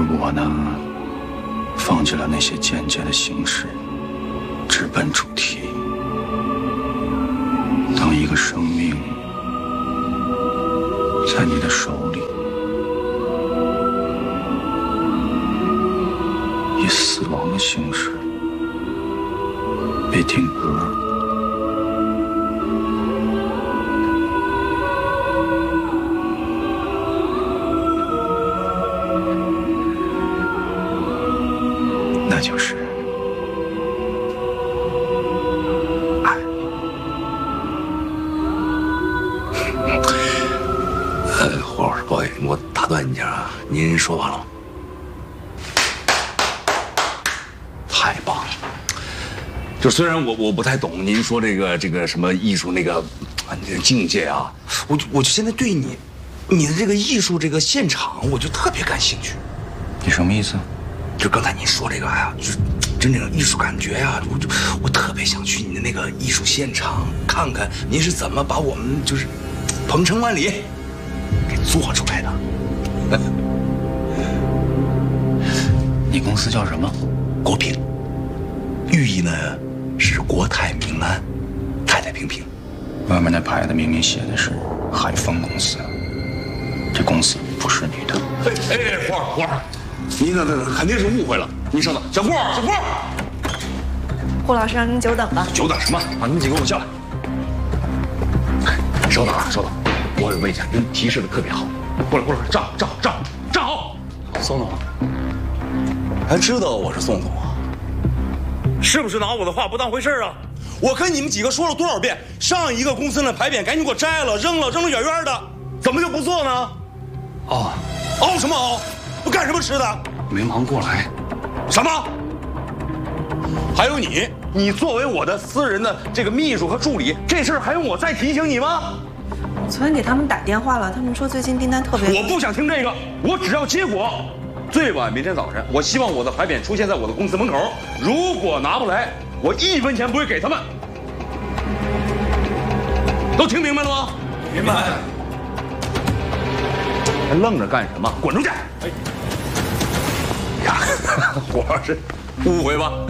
我呢，放弃了那些间接的形式，直奔主题。当一个生命在你的手里，以死亡的形式被定格。那就是爱。 胡老师，不好意思，我打断你一下啊，您说完了吗？太棒了！就虽然我不太懂您说这个什么艺术那个境界啊，我就现在对你的这个艺术这个现场，我就特别感兴趣。 你什么意思？ 就刚才您说这个呀，就是真正的艺术感觉呀，我特别想去你的那个艺术现场看看，您是怎么把我们就是鹏程万里给做出来的。 你公司叫什么？ 国平，寓意呢是国泰民安，太太平平。 外面那牌子明明写的是海丰公司，这公司不是你的。 胡儿，您那肯定是误会了。您稍等，小顾， 胡老师让您久等了。 久等什么？把你们几个给我叫来。稍等，我问一下，您提示的特别好。过来，站好。 宋总， 还知道我是宋总啊？ 是不是拿我的话不当回事啊？我跟你们几个说了多少遍，上一个公司的牌匾赶紧给我摘了，扔了远远的，怎么就不做呢？ 哦什么熬？我干什么吃的？ 没忙过来。 什么？还有你作为我的私人的这个秘书和助理，这事儿还用我再提醒你吗？ 昨天给他们打电话了，他们说最近订单特别。 我不想听这个，我只要结果。最晚明天早晨，我希望我的牌匾出现在我的公司门口。如果拿不来，我1分钱不会给他们。都听明白了吗？ 明白。 还愣着干什么？滚出去！ 呀，胡老师，误会吧？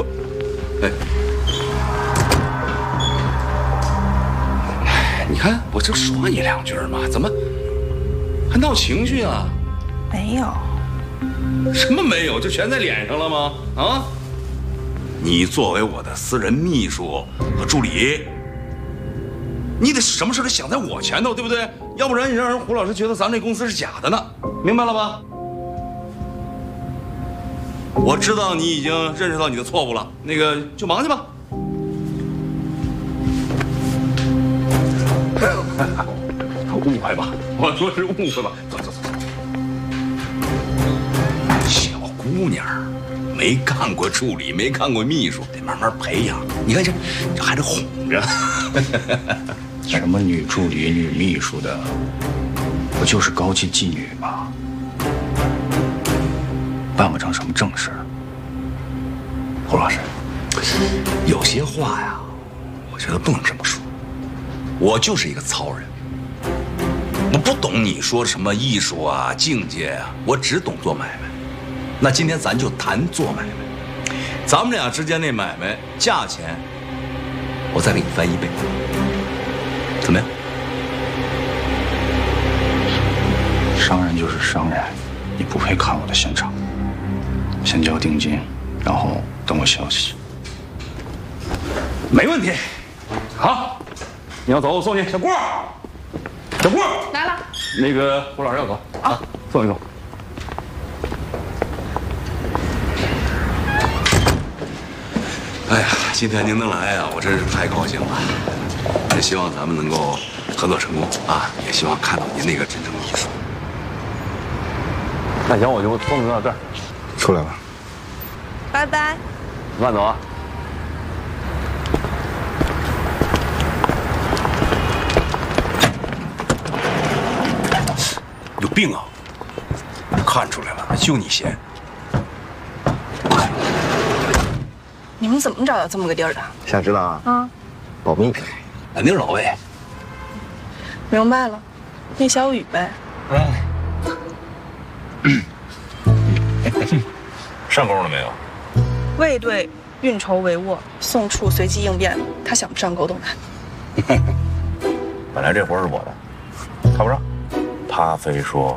你看我就说你2句嘛，怎么还闹情绪啊？ 没有。 什么没有？就全在脸上了吗？啊！你作为我的私人秘书和助理，你得什么事都想在我前头，对不对？要不然你让人胡老师觉得咱这公司是假的呢，明白了吧？我知道你已经认识到你的错误了，那个就忙去吧。误会吧？我说是误会吧？走。小姑娘，没干过助理，没干过秘书，得慢慢培养。你看这还得哄着。 什么女助理、女秘书的，不就是高级妓女吗？办不成什么正事。 胡老师，有些话呀，我觉得不能这么说。我就是一个糙人，我不懂你说什么艺术啊、境界啊，我只懂做买卖。那今天咱就谈做买卖，咱们俩之间那买卖价钱，我再给你翻1倍，怎么样？ 商人就是商人，你不配看我的现场。先交定金，然后等我消息。 没问题。好，你要走我送你。小顾来了。 那个胡老师要走啊，送一送。 哎呀，今天您能来啊，我真是太高兴了。也希望咱们能够合作成功啊，也希望看到您那个真正的艺术。 那行，我就送您到这儿。 出来吧。 拜拜。 慢走啊。 有病啊！看出来了，就你闲。 你们怎么找到这么个地儿的？ 想知道啊？ 啊， 保密。 肯定是老魏。 明白了，那小雨呗。 上钩了没有？ 卫队运筹帷幄，宋处随机应变，他想不上钩都难。 本来这活是我的，看不上，他非说